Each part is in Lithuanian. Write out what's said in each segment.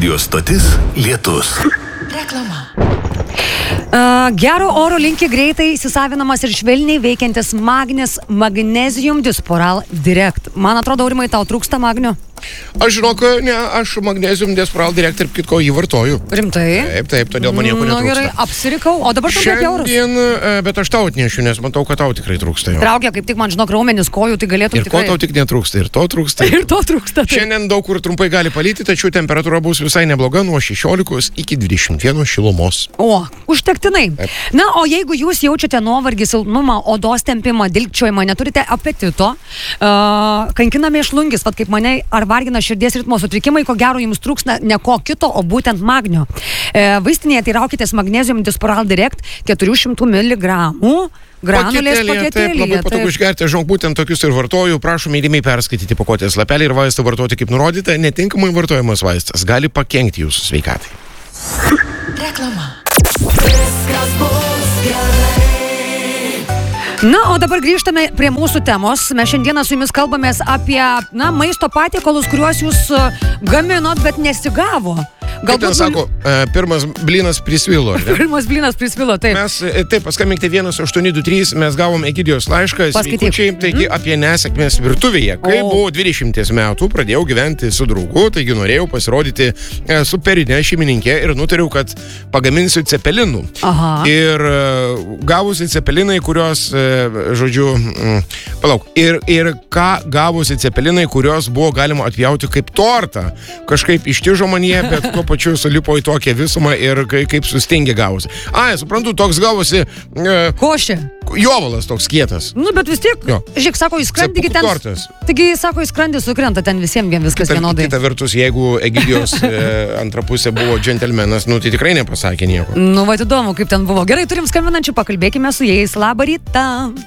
Radio stotis Lietus. Reklama. Gero oro linki greitai įsisavinamas ir švelniai veikiantis Magnesium Disporal Direct. Man atrodo, Aurimai, tau trūksta magnio? Aš žinok, ne, aš Magnesium Disporal Direct ir kitko jį vartoju. Rimtai? Taip, todėl man nieko netrūksta. Gerai, apsirikau, o dabar tu apie eurus. Šiandien, bet aš tau atnešiu, nes matau, kad tau tikrai trūksta jo. Traukia, kaip tik man žinok raumenis kojų, tai galėtų Ir tikrai. ko tau tik netrūksta, ir to trūksta. Ir to trūksta. Tai. Šiandien daug kur trumpai gali palyti, tačiau temperatūra bus visai nebloga nuo 16 iki 21 šilumos. O, užtektinai. Na, o jeigu jūs jaučiate nuovargį, silpnumą, odos tempimą, dilgčiojimą, neturite apetito, kankina mėšlungis, vat kaip mane, ar vargina širdies ritmo sutrikimai, ko gero jums trūksta ne ko kito, o būtent magnio. Vaistinėje tai raukitės Magnesium Disporal Direct 400 mg. Granulės paketėlyje. Taip, labai patogu išgerti, žinok, būtent tokius ir vartoju. Prašom įdėmiai perskaityti pakuotės lapelį ir vaistą vartoti kaip nurodyta. Netinkamai vartojamas vaistas gali pakenkti jūsų sveikatai. Reklama. Na, o dabar grįžtame prie mūsų temos. Mes šiandieną su jumis kalbamės apie, maisto patiekalus, kuriuos jūs gaminot, bet nesigavo. Kaip ten sako, pirmas blynas prisvilo. Pirmas blynas prisvilo, taip. Mes, taip, paskambinkite 1823, mes gavom Egidijos laišką, sveikučiai, taigi apie nesėkmės virtuvėje. Kai buvau 20 metų, pradėjau gyventi su draugu, taigi norėjau pasirodyti superinę šeimininkė ir nutariau, kad pagaminsiu cepelinų. Aha. Ir gavusi cepelinai, kurios, žodžiu, ir ką gavusi cepelinai, kurios buvo galima atpjauti kaip tortą. Kažkaip ištižo manie, bet tuo pačiu sulipo į tokią visumą ir kaip sustingė gavosi. Suprantu, toks gavosi... Košė. Jovalas toks kietas. Nu, bet vis tiek, žiūrėk, sako, į skrandį ten... Taigi, sako, į skrandį sukrenta ten visiems viskas vienodai. Kita vertus, jeigu Egidijos antra pusė buvo džentelmenas, tai tikrai nepasakė nieko. Nu, va, įdomu, kaip ten buvo. Gerai, turim skambinančių, pakalbėkime su jais. Labą rytą.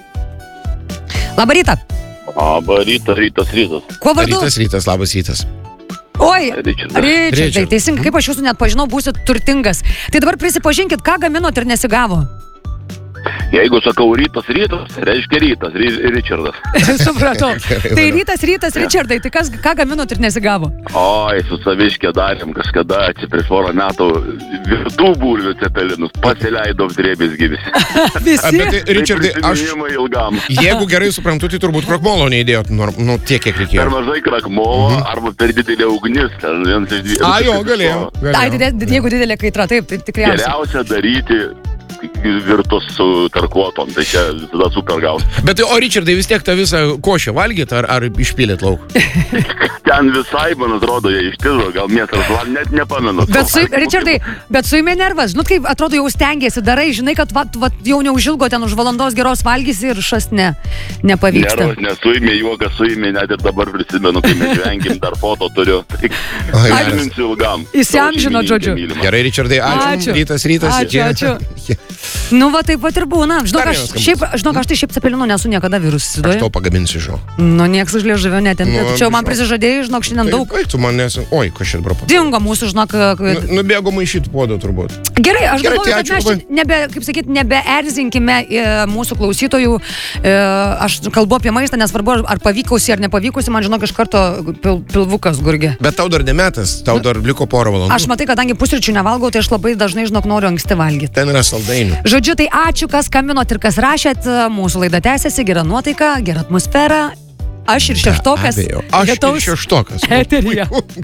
Labą rytą. Labą rytą, rytas. Kuo vardu? Rytas, labas rytas. Oi, Ričardai, teisingai, kaip aš jūsų net pažinau, būsit turtingas. Tai dabar prisipažinkit, ką gaminot ir nesigavo. Jeigu sakau rytas, reiškia rytas, Ričardas. Supratau. Tai rytas, Ričardai, tai ką gaminot ir nesigavo? Oi, su Saviške darėm kažkada, čia prieš porą metų, virtų bulvių cepelinus, pasileidom drėbės gyvis. Visi? Bet, Ričardai, jeigu gerai suprantu, tai turbūt krakmolo neįdėjot, tiek, kiek reikėjo. Per mažai krakmolo, arba per didelė ugnis. Jo, galėjau. Jeigu didelė kaitra, taip, tai tikriausiai. Geriausia daryti virtus su tarkuotom, tai čia visada super gaus. Bet, o Ričardai, vis tiek tą visą košę valgyt, ar išpylėt lauk? Ten visai, man atrodo, jie ištizo, gal mėsas, net nepamenu. Ričardai, bet suėmė nervas, kaip atrodo jau stengiasi, darai, žinai, kad jau neužilgo ten už valandos geros valgysi ir šas nepavyksta. Nervas nesuėmė, juokas suėmė, net ir dabar prisimenu, kai mes žvengim, dar foto turiu. Atsiminsiu ilgam. Įsiamžinot, žodžiu. Gerai, Ričardai, ačiū. Rytas. Ačiū. Nu, va, taip pat ir būna. Žinok, aš tai šiaip cepelinų nesu niekada virus. Aš to pagaminsiu, žinok. Nu, nieks už liežuvio netempė. Tačiau man prisižadėjai, žinok, šiandien daug. Oi, tu man nesi... Oi, kas šiandien brapo. Dingo mūsų, žinok... Nubėgo maišyti puodo, turbūt. Gerai, aš galvoju, kad mes nebeerzinkime mūsų klausytojų. Aš kalbu apie maistą, nesvarbu, ar pavykusi, ar nepavykusi, man, žinok, iš karto pilvukas gurgė. Bet tau dar nemetas, tau dar liko porą valandų. Aš matai, kadangi pusryčių nevalgau, tai aš labai dažnai, žinok, noriu anksti valgyti. Ten yra saldainių. Žodžiu, tai ačiū, kas skambinot ir kas rašėt. Mūsų laida tęsiasi, gera nuotaika, gera atmosfera. Aš ir šeštokas. Aš ir šeštokas. Eteryje.